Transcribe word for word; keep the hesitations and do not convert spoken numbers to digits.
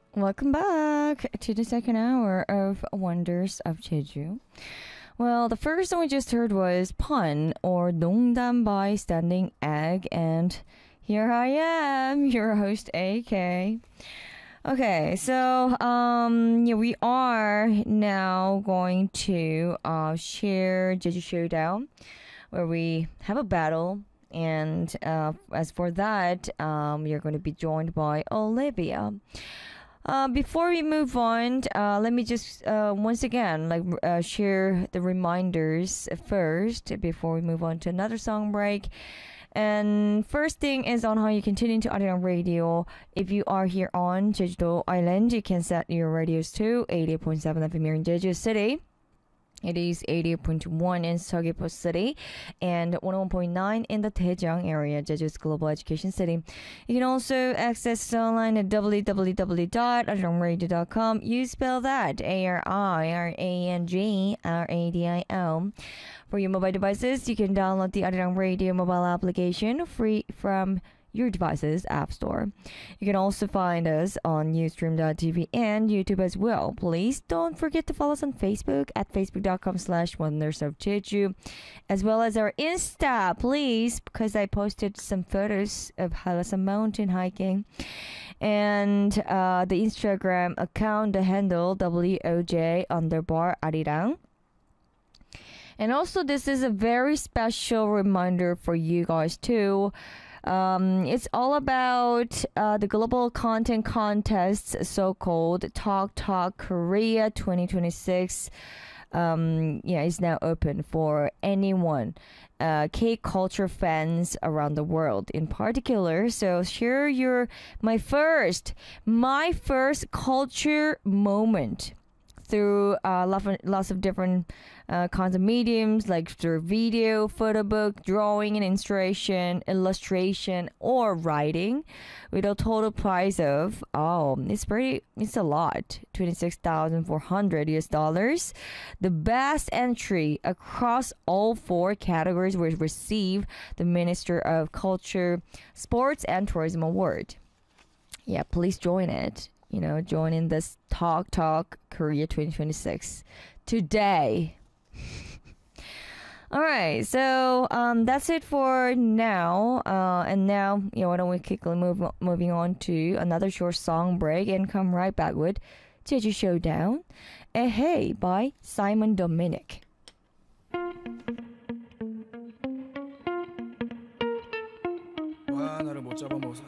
Welcome back to the second hour of Wonders of Jeju. Well, the first song we just heard was Pun or 농담 by Standing Egg, and here I am, your host A K. Okay, so um, yeah, we are now going to uh, share Jeju Showdown, where we have a battle. And uh, as for that, um, you're going to be joined by Olivia. Uh, before we move on, uh, let me just uh, once again like uh, share the reminders first before we move on to another song break. And first thing is on how you can tune into Arirang Radio. If you are here on Jeju Island, you can set your radios to eighty point seven F M here in Jeju City. It is eighty point one in Seogwipo City and one oh one point nine in the Daejeong area, Jeju's global education city. You can also access it online at w w w dot arirangradio dot com. You spell that A R I R A N G R A D I O. For your mobile devices, you can download the Arirang Radio mobile application free from your device's app store. You can also find us on Ustream dot t v and YouTube as well. Please don't forget to follow us on Facebook at facebook dot com slash wonders of Jeju, as well as our Insta, please, because I posted some photos of Halasan mountain hiking. And uh, the Instagram account, the handle W O J underbar Arirang. And also, this is a very special reminder for you guys too. Um, it's all about uh, the global content contests, so-called Talk Talk Korea twenty twenty-six. Um, yeah, is now open for anyone, uh, K-culture fans around the world in particular. So share your my first, my first culture moment through uh, lots of, lots of different uh, kinds of mediums, like through video, photo book, drawing and illustration, illustration, or writing, with a total price of, oh, it's pretty, it's a lot, twenty-six thousand four hundred U S dollars. The best entry across all four categories will receive the Minister of Culture, Sports and Tourism Award. Yeah, please join it. You know, join in this Talk Talk Korea twenty twenty-six today. All right, so um, that's it for now. Uh, and now, you know, why don't we quickly move moving on to another short song break and come right back with Jeju Showdown. Eh Hey by Simon Dominic. 와 나를 못 잡아먹어서